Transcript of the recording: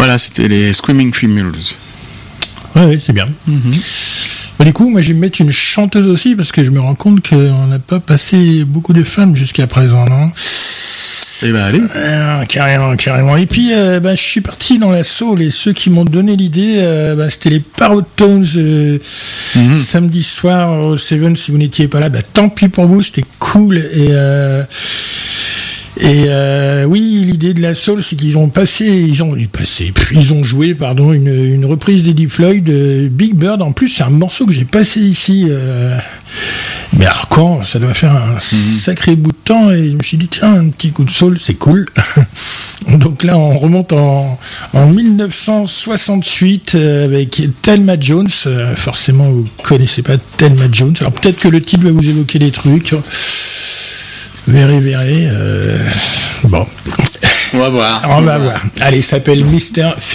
Voilà, c'était les Screaming Females. Ouais, c'est bien. Du coup, moi, je vais me mettre une chanteuse aussi, parce que je me rends compte qu'on n'a pas passé beaucoup de femmes jusqu'à présent, non? Eh ben, allez. Carrément. Et puis, je suis parti dans la soul, et ceux qui m'ont donné l'idée, c'était les Parrot Tones, samedi soir au Seven. Si vous n'étiez pas là, tant pis pour vous, c'était cool. Oui, l'idée de la soul, c'est qu'ils ont joué, une reprise d'Eddie Floyd, Big Bird. En plus, c'est un morceau que j'ai passé ici. Mais alors quand, ça doit faire un sacré bout de temps, et je me suis dit, tiens, un petit coup de soul, c'est cool. Donc là, on remonte en 1968 avec Thelma Jones. Forcément, vous connaissez pas Thelma Jones. Alors peut-être que le titre va vous évoquer des trucs. Verrez. Bon. On va voir. Allez, ça s'appelle Mr.